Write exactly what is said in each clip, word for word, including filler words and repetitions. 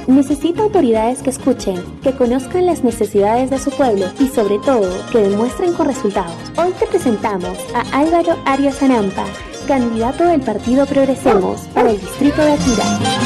necesita autoridades que escuchen, que conozcan las necesidades de su pueblo y sobre todo que demuestren con resultados. Hoy te presentamos a Álvaro Arias Anampa, candidato del Partido Progresemos para el distrito de Akira.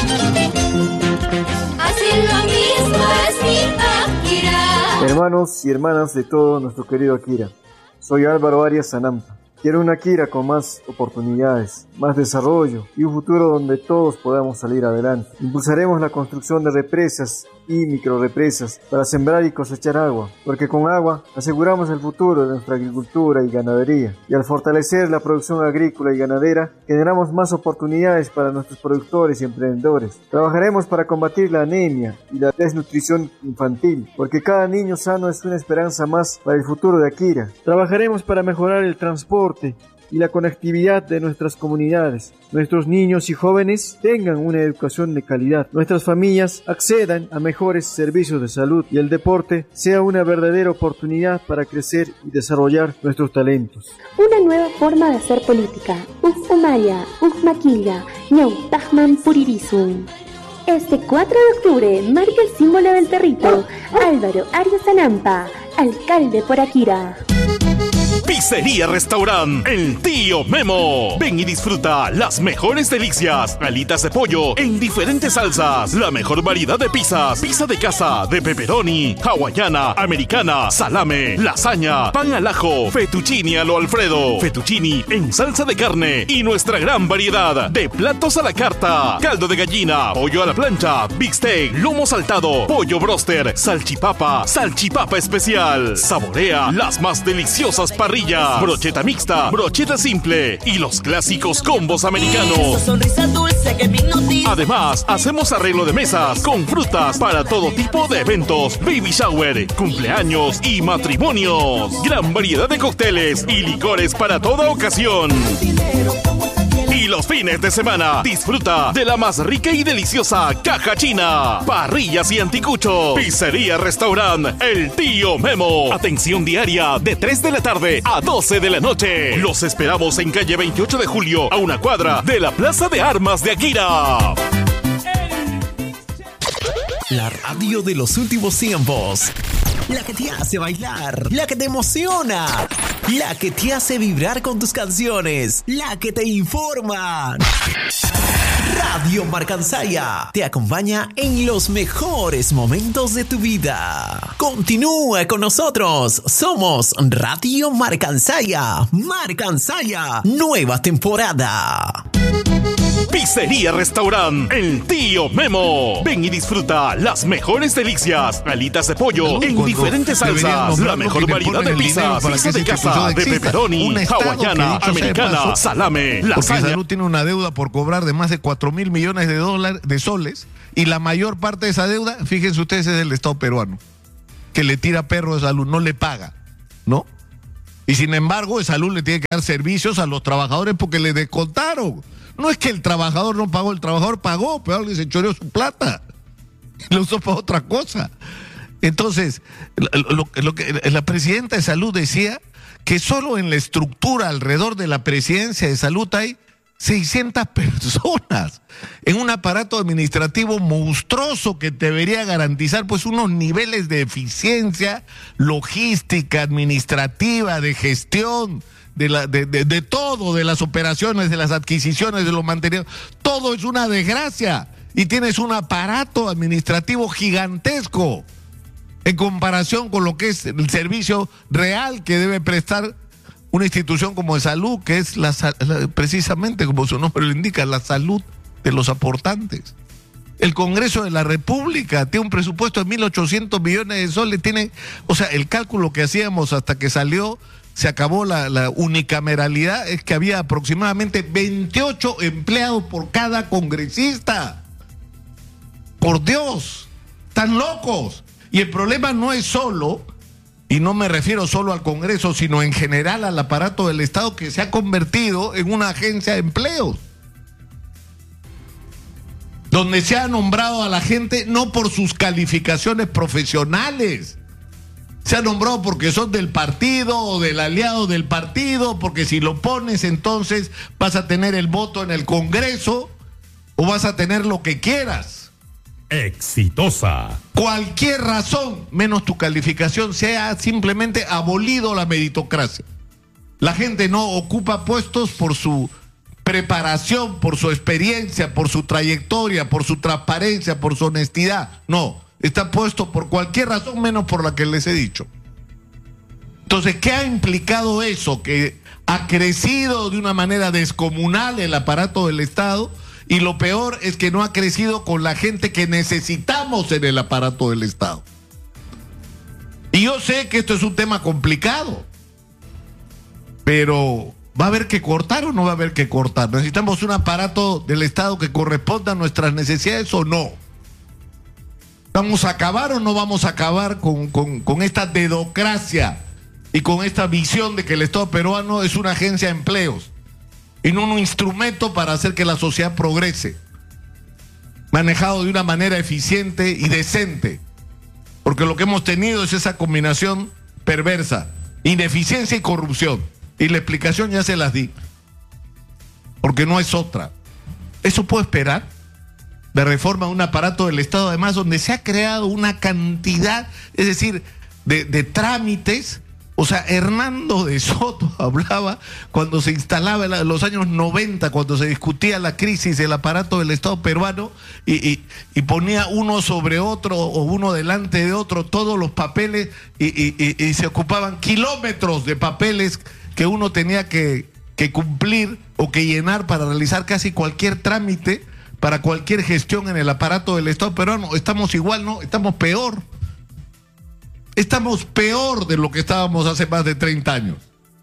Así lo mismo es mi Akira. Hermanos y hermanas de todo nuestro querido Akira, soy Álvaro Arias Anampa. Quiero una Akira con más oportunidades, más desarrollo y un futuro donde todos podamos salir adelante. Impulsaremos la construcción de represas y microrepresas para sembrar y cosechar agua, porque con agua aseguramos el futuro de nuestra agricultura y ganadería. Y al fortalecer la producción agrícola y ganadera, generamos más oportunidades para nuestros productores y emprendedores. Trabajaremos para combatir la anemia y la desnutrición infantil, porque cada niño sano es una esperanza más para el futuro de Akira. Trabajaremos para mejorar el transporte y la conectividad de nuestras comunidades. Nuestros niños y jóvenes tengan una educación de calidad. Nuestras familias accedan a mejores servicios de salud y el deporte sea una verdadera oportunidad para crecer y desarrollar nuestros talentos. Una nueva forma de hacer política. Ujmaya, Ujmaquilla, Ñautahman Puririzun. Este cuatro de octubre marca el símbolo del territorio. Álvaro Arias Anampa, alcalde por Akira. Pizzería Restaurant El Tío Memo. Ven y disfruta las mejores delicias. Alitas de pollo en diferentes salsas. La mejor variedad de pizzas. Pizza de casa, de pepperoni, hawaiana, americana, salame, lasaña, pan al ajo, fettuccini a lo Alfredo, fettuccini en salsa de carne y nuestra gran variedad de platos a la carta. Caldo de gallina, pollo a la plancha, bistec, lomo saltado, pollo broster, salchipapa, salchipapa especial. Saborea las más deliciosas parrillas, brocheta mixta, brocheta simple y los clásicos combos americanos. Además, hacemos arreglo de mesas con frutas para todo tipo de eventos, baby shower, cumpleaños y matrimonios. Gran variedad de cócteles y licores para toda ocasión. Y los fines de semana, disfruta de la más rica y deliciosa caja china, parrillas y anticuchos. Pizzería Restaurant El Tío Memo. Atención diaria de tres de la tarde a doce de la noche. Los esperamos en calle veintiocho de julio, a una cuadra de la Plaza de Armas de Akira. La radio de los últimos tiempos. La que te hace bailar, la que te emociona, la que te hace vibrar con tus canciones, la que te informa. Radio Marcansaya te acompaña en los mejores momentos de tu vida. Continúa con nosotros, somos Radio Marcansaya. Marcansaya, nueva temporada. Pizzería Restaurant El Tío Memo. Ven y disfruta las mejores delicias. Alitas de pollo en diferentes salsas. La mejor variedad de pizzas. Pizza de casa, de pepperoni, hawaiana, americana, salame, lasaña. Porque Salud tiene una deuda por cobrar de más de cuatro mil millones de dólares, de soles, y la mayor parte de esa deuda, fíjense ustedes, es del Estado peruano, que le tira perro de Salud, no le paga, ¿no? Y sin embargo, de Salud le tiene que dar servicios a los trabajadores porque le descontaron. No es que el trabajador no pagó, el trabajador pagó, pero alguien se choreó su plata. Lo usó para otra cosa. Entonces, lo, lo, lo que la presidenta de Salud decía que solo en la estructura alrededor de la presidencia de Salud hay seiscientas personas en un aparato administrativo monstruoso que debería garantizar pues unos niveles de eficiencia logística, administrativa, de gestión, de, la, de, de, de todo, de las operaciones, de las adquisiciones, de los mantenimientos. Todo es una desgracia y tienes un aparato administrativo gigantesco en comparación con lo que es el servicio real que debe prestar una institución como de salud, que es la, la, precisamente como su nombre lo indica, la salud de los aportantes. El Congreso de la República tiene un presupuesto de mil ochocientos millones de soles, tiene, o sea, el cálculo que hacíamos hasta que salió, se acabó la, la unicameralidad, es que había aproximadamente veintiocho empleados por cada congresista. Por Dios, están locos. Y el problema no es solo, y no me refiero solo al Congreso, sino en general al aparato del Estado, que se ha convertido en una agencia de empleos, donde se ha nombrado a la gente no por sus calificaciones profesionales, se ha nombrado porque son del partido o del aliado del partido, porque si lo pones entonces vas a tener el voto en el Congreso o vas a tener lo que quieras. exitosa. Cualquier razón, menos tu calificación, se ha simplemente abolido la meritocracia. La gente no ocupa puestos por su preparación, por su experiencia, por su trayectoria, por su transparencia, por su honestidad. No, está puesto por cualquier razón menos por la que les he dicho. Entonces, ¿qué ha implicado eso? Que ha crecido de una manera descomunal el aparato del Estado, y lo peor es que no ha crecido con la gente que necesitamos en el aparato del Estado. Y yo sé que esto es un tema complicado, pero ¿va a haber que cortar o no va a haber que cortar? ¿Necesitamos un aparato del Estado que corresponda a nuestras necesidades o no? ¿Vamos a acabar o no vamos a acabar con, con, con esta dedocracia y con esta visión de que el Estado peruano es una agencia de empleos y no un instrumento para hacer que la sociedad progrese, manejado de una manera eficiente y decente? Porque lo que hemos tenido es esa combinación perversa, ineficiencia y corrupción. Y la explicación ya se las di, porque no es otra. ¿Eso puede esperar? De reforma a un aparato del Estado, además, donde se ha creado una cantidad, es decir, de, de trámites. O sea, Hernando de Soto hablaba cuando se instalaba en los años noventa, cuando se discutía la crisis del aparato del Estado peruano, y, y, y ponía uno sobre otro o uno delante de otro todos los papeles, y, y, y, y se ocupaban kilómetros de papeles que uno tenía que, que cumplir o que llenar para realizar casi cualquier trámite, para cualquier gestión en el aparato del Estado peruano. Estamos igual, ¿no? Estamos peor. Estamos peor de lo que estábamos hace más de treinta años.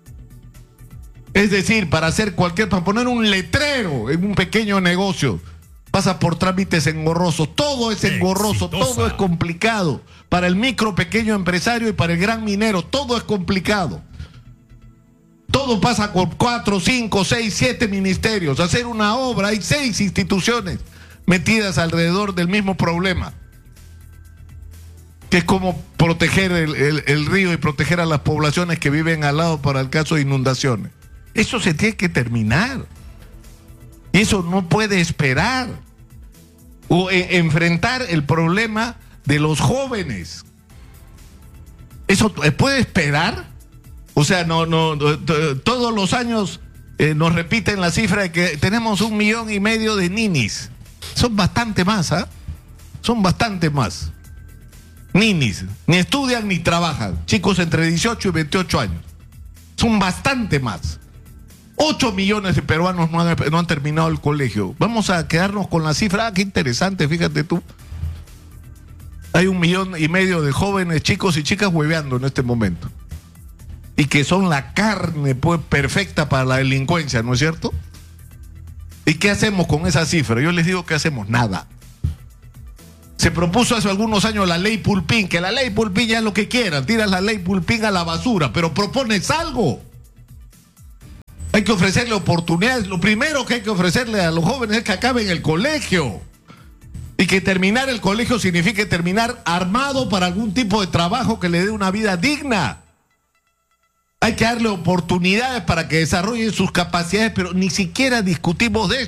Es decir, para hacer cualquier, para poner un letrero en un pequeño negocio, pasa por trámites engorrosos. Todo es engorroso, exitosa. Todo es complicado. Para el micro, pequeño empresario y para el gran minero, todo es complicado. Todo pasa por cuatro, cinco, seis, siete ministerios. Hacer una obra, hay seis instituciones metidas alrededor del mismo problema, que es como proteger el, el, el río y proteger a las poblaciones que viven al lado para el caso de inundaciones. Eso se tiene que terminar. Y eso no puede esperar. O eh, enfrentar el problema de los jóvenes. ¿Eso puede esperar? O sea, no, no, no todos los años eh, nos repiten la cifra de que tenemos un millón y medio de ninis. Son bastante más, ¿ah? ¿eh? Son bastante más. Ninis, ni estudian ni trabajan. Chicos entre dieciocho y veintiocho años. Son bastante más. ocho millones de peruanos no han, no han terminado el colegio. Vamos a quedarnos con la cifra. Ah, qué interesante, fíjate tú. Hay un millón y medio de jóvenes, chicos y chicas hueveando en este momento. Y que son la carne, pues, perfecta para la delincuencia, ¿no es cierto? ¿Y qué hacemos con esa cifra? Yo les digo que hacemos nada. Se propuso hace algunos años la ley Pulpín, que la ley Pulpín ya es lo que quieran, tiras la ley Pulpín a la basura, pero propones algo. Hay que ofrecerle oportunidades. Lo primero que hay que ofrecerle a los jóvenes es que acaben el colegio. Y que terminar el colegio signifique terminar armado para algún tipo de trabajo que le dé una vida digna. Hay que darle oportunidades para que desarrollen sus capacidades, pero ni siquiera discutimos de eso.